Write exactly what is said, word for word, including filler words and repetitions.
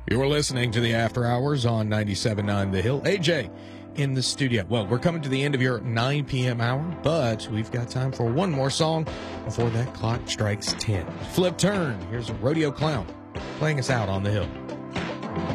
You're listening to the After Hours on ninety-seven point nine The Hill. A J in the studio. Well, we're coming to the end of your nine p.m. hour, but we've got time for one more song before that clock strikes ten. Flip turn. Here's a rodeo clown playing us out on the Hill.